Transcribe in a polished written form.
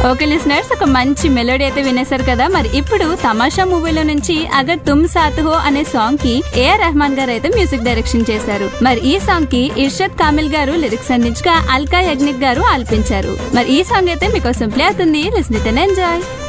Okay listeners, ఒక మంచి melody అయితే వినేశారు కదా. మరి ఇప్పుడు తమాషా మూవీలో నుంచి అగర్ తుమ్ సాత్ హో అనే సాంగ్ కి ఏఆర్ రెహమాన్ గారు అయితే మ్యూజిక్ డైరెక్షన్ చేశారు. మరి ఈ సాంగ్ కి ఇర్షద్ కామిల్ గారు లిరిక్స్ అందించగా అల్కా యజ్ఞిక్ గారు ఆలపించారు. మరి ఈ సాంగ్ అయితే మీకోసం ప్లే అవుతుంది. Listen it and enjoy.